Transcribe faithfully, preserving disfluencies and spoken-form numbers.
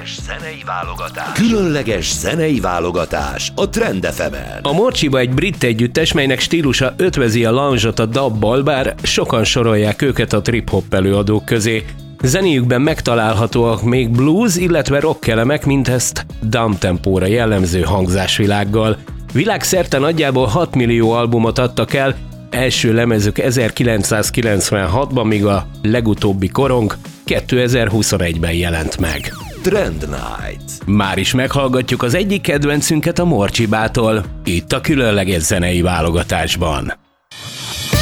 Különleges zenei válogatás. Különleges zenei válogatás a Trend ef emen. A Morcsiba egy brit együttes, melynek stílusa ötvözi a lounge-ot a dabbal, bár sokan sorolják őket a trip-hop előadók közé. Zenéjükben megtalálhatóak még blues, illetve rock elemek, mint ezt downtempo-ra jellemző hangzásvilággal. Világszerte nagyjából hat millió albumot adtak el, első lemezük ezerkilencszázkilencvenhatban, míg a legutóbbi korong kétezer-huszonegyben jelent meg. Trend Night. Már is meghallgatjuk az egyik kedvencünket a Morcsibától, itt a különleges zenei válogatásban.